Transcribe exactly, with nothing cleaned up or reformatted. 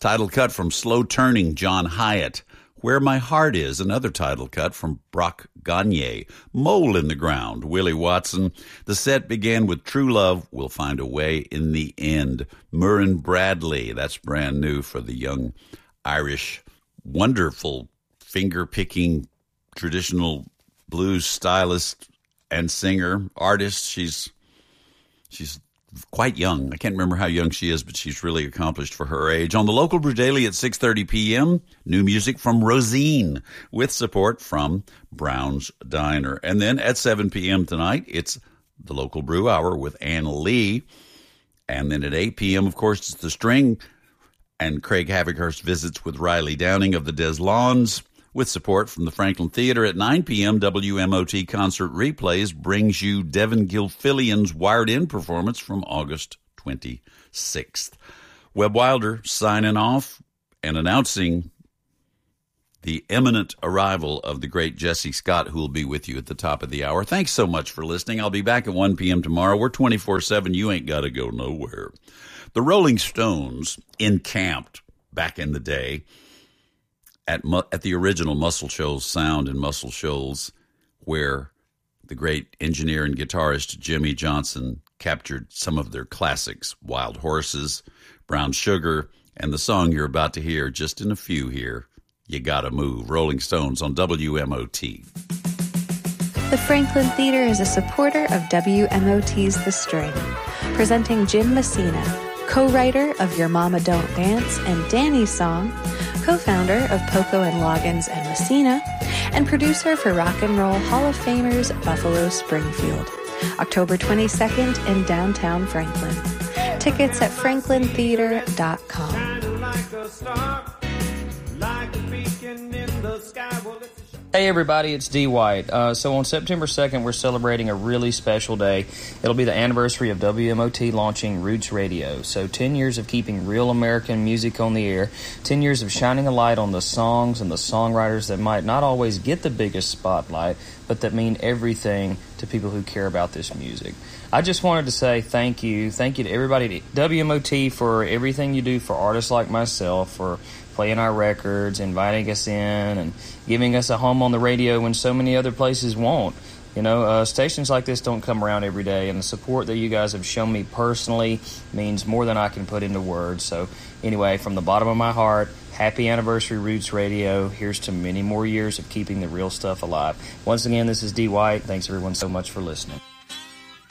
Title cut from Slow Turning, John Hyatt. Where My Heart Is, another title cut from Brock Gagne. Mole in the Ground, Willie Watson. The set began with True Love Will Find a Way in the End. Murrin Bradley, that's brand new for the young Irish, wonderful finger-picking traditional blues stylist and singer, artist. She's she's quite young. I can't remember how young she is, but she's really accomplished for her age. On the local Brew Daily at six thirty p.m., new music from Rosine with support from Brown's Diner. And then at seven p.m. tonight, it's the local Brew Hour with Ann Lee. And then at eight p.m., of course, it's The String. And Craig Havikhurst visits with Riley Downing of the Des Lawns with support from the Franklin Theater. At nine p.m., W M O T Concert Replays brings you Devin Gilfillian's Wired In performance from August twenty-sixth. Webb Wilder signing off and announcing the imminent arrival of the great Jesse Scott, who will be with you at the top of the hour. Thanks so much for listening. I'll be back at one p.m. tomorrow. We're twenty-four seven. You ain't got to go nowhere. The Rolling Stones encamped back in the day at at the original Muscle Shoals Sound in Muscle Shoals, where the great engineer and guitarist Jimmy Johnson captured some of their classics, Wild Horses, Brown Sugar, and the song you're about to hear just in a few here, You Gotta Move. Rolling Stones on W M O T. The Franklin Theater is a supporter of W M O T's The String, presenting Jim Messina, co-writer of Your Mama Don't Dance and Danny's Song, co-founder of Poco and Loggins and Messina, and producer for Rock and Roll Hall of Famers Buffalo Springfield. October twenty-second in downtown Franklin. Tickets at franklin theater dot com. Hey everybody, it's D. White. Uh, so on September second, we're celebrating a really special day. It'll be the anniversary of W M O T launching Roots Radio. So ten years of keeping real American music on the air, ten years of shining a light on the songs and the songwriters that might not always get the biggest spotlight, but that mean everything to people who care about this music. I just wanted to say thank you. Thank you to everybody at W M O T for everything you do for artists like myself, for playing our records, inviting us in, and giving us a home on the radio when so many other places won't. You know, uh, stations like this don't come around every day, and the support that you guys have shown me personally means more than I can put into words. So anyway, from the bottom of my heart, happy anniversary, Roots Radio. Here's to many more years of keeping the real stuff alive. Once again, this is D. White. Thanks everyone so much for listening.